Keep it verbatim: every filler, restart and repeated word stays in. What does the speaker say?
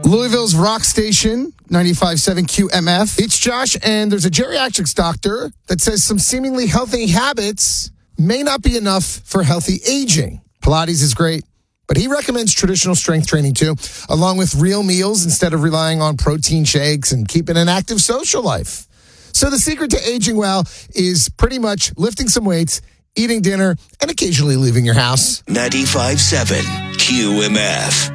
Louisville's Rock Station, ninety-five point seven Q M F. It's Josh, and there's a geriatrics doctor that says some seemingly healthy habits may not be enough for healthy aging. Pilates is great, but he recommends traditional strength training too, along with real meals instead of relying on protein shakes and keeping an active social life. So the secret to aging well is pretty much lifting some weights, eating dinner, and occasionally leaving your house. ninety-five point seven Q M F.